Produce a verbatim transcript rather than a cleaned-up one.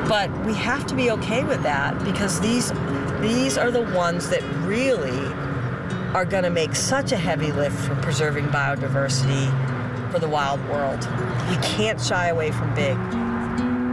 But we have to be okay with that because these these are the ones that really are going to make such a heavy lift for preserving biodiversity for the wild world. We can't shy away from big.